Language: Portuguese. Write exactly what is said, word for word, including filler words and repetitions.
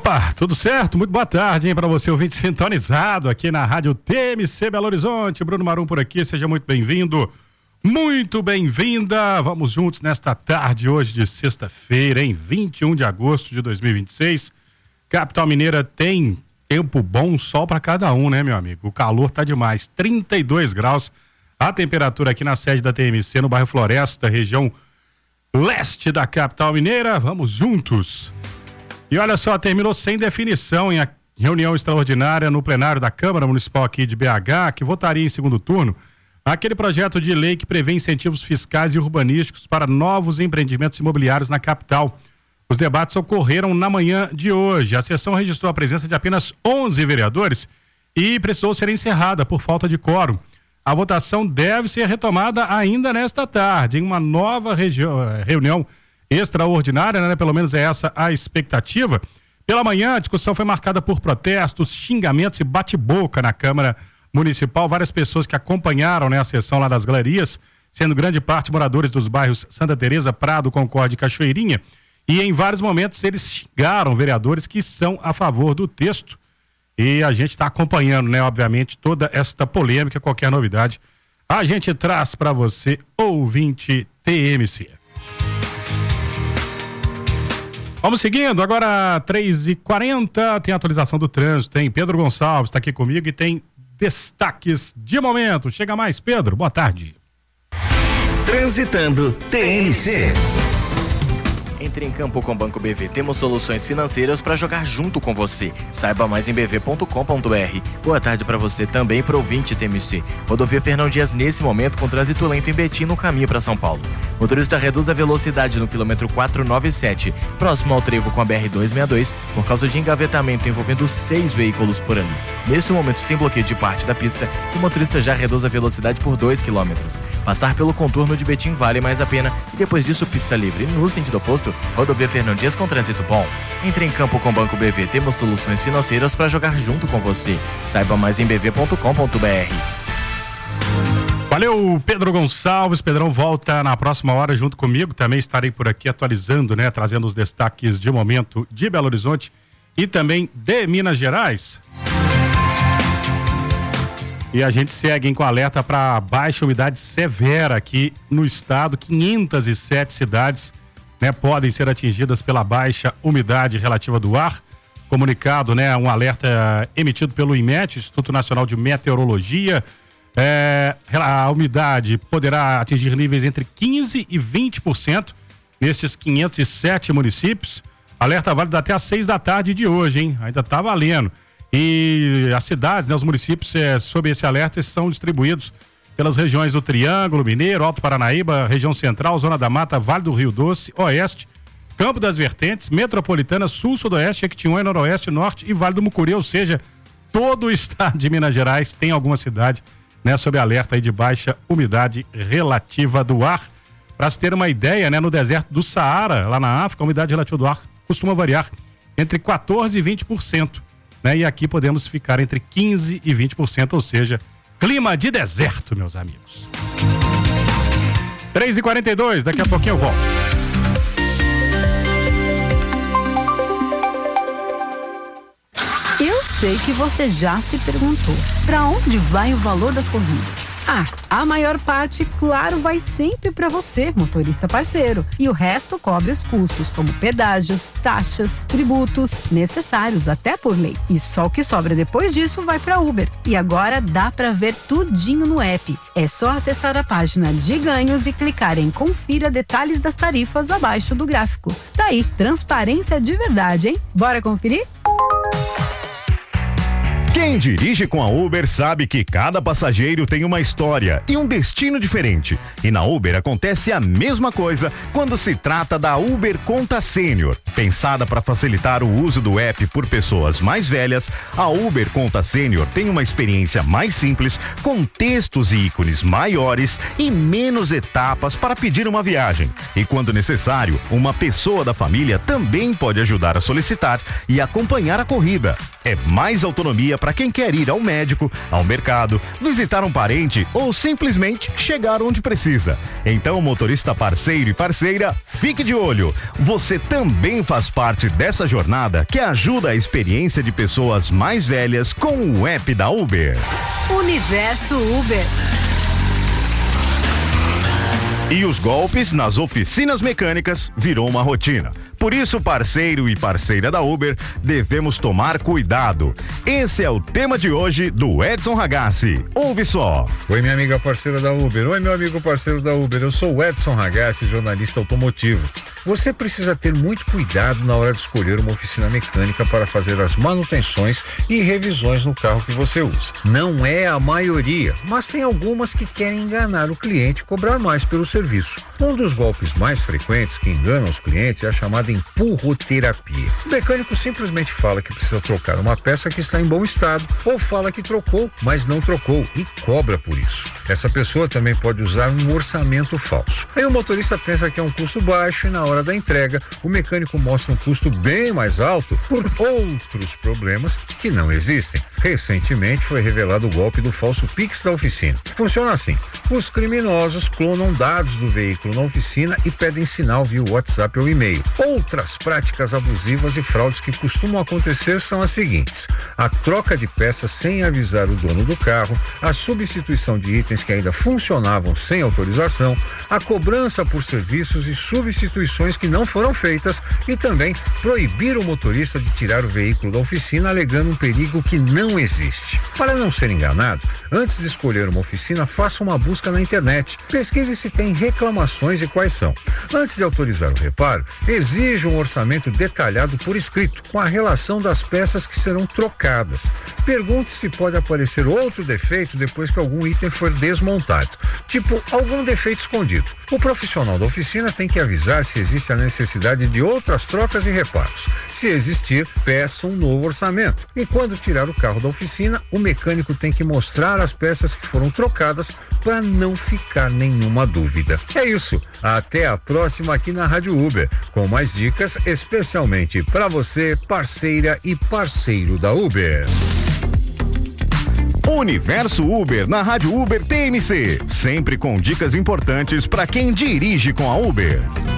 Opa, tudo certo? Muito boa tarde, hein, para você ouvinte sintonizado aqui na Rádio T M C Belo Horizonte. Bruno Marum por aqui, seja muito bem-vindo, muito bem-vinda. Vamos juntos nesta tarde hoje de sexta-feira, em vinte e um de agosto de dois mil e vinte e seis. Capital Mineira tem tempo bom, sol para cada um, né, meu amigo? O calor tá demais, trinta e dois graus. A temperatura aqui na sede da T M C, no bairro Floresta, região leste da Capital Mineira. Vamos juntos. E olha só, terminou sem definição em a reunião extraordinária no plenário da Câmara Municipal aqui de B H, que votaria em segundo turno aquele projeto de lei que prevê incentivos fiscais e urbanísticos para novos empreendimentos imobiliários na capital. Os debates ocorreram na manhã de hoje. A sessão registrou a presença de apenas onze vereadores e precisou ser encerrada por falta de quórum. A votação deve ser retomada ainda nesta tarde, em uma nova reunião extraordinária, né? Pelo menos é essa a expectativa. Pela manhã, a discussão foi marcada por protestos, xingamentos e bate-boca na Câmara Municipal. Várias pessoas que acompanharam, né, a sessão lá das galerias, sendo grande parte moradores dos bairros Santa Teresa, Prado, Concórdia e Cachoeirinha. E em vários momentos eles xingaram vereadores que são a favor do texto. E a gente está acompanhando, né, obviamente, toda esta polêmica. Qualquer novidade a gente traz para você, ouvinte T M C. Vamos seguindo, agora três e quarenta, tem atualização do trânsito, tem Pedro Gonçalves, está aqui comigo e tem destaques de momento. Chega mais, Pedro, boa tarde. Transitando T M C. Entre em campo com o Banco B V. Temos soluções financeiras para jogar junto com você. Saiba mais em b v ponto com ponto b r. Boa tarde para você também, para o ouvinte T M C. Rodovia Fernão Dias nesse momento com trânsito lento em Betim no caminho para São Paulo. Motorista reduz a velocidade no quilômetro quatrocentos e noventa e sete, próximo ao trevo com a B R duzentos e sessenta e dois, por causa de engavetamento envolvendo seis veículos por ali. Nesse momento tem bloqueio de parte da pista e o motorista já reduz a velocidade por dois quilômetros. Passar pelo contorno de Betim vale mais a pena e depois disso pista livre. No sentido oposto, Rodovia Fernão Dias com trânsito bom. Entre em campo com o Banco B V. Temos soluções financeiras para jogar junto com você. Saiba mais em b v ponto com ponto b r. Valeu, Pedro Gonçalves. Pedrão volta na próxima hora junto comigo. Também estarei por aqui atualizando, né? Trazendo os destaques de momento de Belo Horizonte e também de Minas Gerais. E a gente segue com alerta para baixa umidade severa aqui no estado. quinhentas e sete cidades, né, podem ser atingidas pela baixa umidade relativa do ar. Comunicado, né, um alerta emitido pelo IMET, Instituto Nacional de Meteorologia. É, a umidade poderá atingir níveis entre quinze e vinte por cento nestes quinhentos e sete municípios. Alerta válido até às seis da tarde de hoje, hein? Ainda tá valendo. E as cidades, né, os municípios é, sob esse alerta são distribuídos pelas regiões do Triângulo Mineiro, Alto Paranaíba, região central, Zona da Mata, Vale do Rio Doce, Oeste, Campo das Vertentes, Metropolitana, Sul, Sudoeste, Jequitinhonha, Noroeste, Norte e Vale do Mucuri, ou seja, todo o estado de Minas Gerais tem alguma cidade, né, sob alerta aí de baixa umidade relativa do ar. Para se ter uma ideia, né, no deserto do Saara, lá na África, a umidade relativa do ar costuma variar entre quatorze e vinte por cento, né? E aqui podemos ficar entre quinze e vinte por cento, ou seja, clima de deserto, meus amigos. três e quarenta e dois, daqui a pouquinho eu volto. Eu sei que você já se perguntou, para onde vai o valor das corridas? Ah, a maior parte, claro, vai sempre para você, motorista parceiro. E o resto cobre os custos, como pedágios, taxas, tributos, necessários até por lei. E só o que sobra depois disso vai para Uber. E agora dá para ver tudinho no app. É só acessar a página de ganhos e clicar em confira detalhes das tarifas abaixo do gráfico. Tá aí, transparência de verdade, hein? Bora conferir? Quem dirige com a Uber sabe que cada passageiro tem uma história e um destino diferente. E na Uber acontece a mesma coisa quando se trata da Uber Conta Sênior. Pensada para facilitar o uso do app por pessoas mais velhas, a Uber Conta Sênior tem uma experiência mais simples, com textos e ícones maiores e menos etapas para pedir uma viagem. E quando necessário, uma pessoa da família também pode ajudar a solicitar e acompanhar a corrida. É mais autonomia para quem quer ir ao médico, ao mercado, visitar um parente ou simplesmente chegar onde precisa. Então, motorista parceiro e parceira, fique de olho. Você também faz parte dessa jornada que ajuda a experiência de pessoas mais velhas com o app da Uber. Universo Uber. E os golpes nas oficinas mecânicas virou uma rotina. Por isso, parceiro e parceira da Uber, devemos tomar cuidado. Esse é o tema de hoje do Edson Ragazzi. Ouve só. Oi, minha amiga parceira da Uber. Oi, meu amigo parceiro da Uber. Eu sou o Edson Ragazzi, jornalista automotivo. Você precisa ter muito cuidado na hora de escolher uma oficina mecânica para fazer as manutenções e revisões no carro que você usa. Não é a maioria, mas tem algumas que querem enganar o cliente e cobrar mais pelo serviço. Um dos golpes mais frequentes que enganam os clientes é a chamada empurroterapia. O mecânico simplesmente fala que precisa trocar uma peça que está em bom estado ou fala que trocou, mas não trocou e cobra por isso. Essa pessoa também pode usar um orçamento falso. Aí o motorista pensa que é um custo baixo e na hora da entrega o mecânico mostra um custo bem mais alto por outros problemas que não existem. Recentemente foi revelado o golpe do falso Pix da oficina. Funciona assim: os criminosos clonam dados do veículo na oficina e pedem sinal via WhatsApp ou e-mail. Outras práticas abusivas e fraudes que costumam acontecer são as seguintes: a troca de peças sem avisar o dono do carro, a substituição de itens que ainda funcionavam sem autorização, a cobrança por serviços e substituições que não foram feitas e também proibir o motorista de tirar o veículo da oficina alegando um perigo que não existe. Para não ser enganado, antes de escolher uma oficina, faça uma busca na internet. Pesquise se tem reclamações e quais são. Antes de autorizar o reparo, exija um orçamento detalhado por escrito, com a relação das peças que serão trocadas. Pergunte se pode aparecer outro defeito depois que algum item for desmontado, tipo algum defeito escondido. O profissional da oficina tem que avisar se existe a necessidade de outras trocas e reparos. Se existir, peça um novo orçamento. E quando tirar o carro da oficina, o mecânico tem que mostrar as peças que foram trocadas para não ficar nenhuma dúvida. É isso. Até a próxima aqui na Rádio Uber, com mais dicas especialmente para você, parceira e parceiro da Uber. Universo Uber na Rádio Uber T M C, sempre com dicas importantes para quem dirige com a Uber.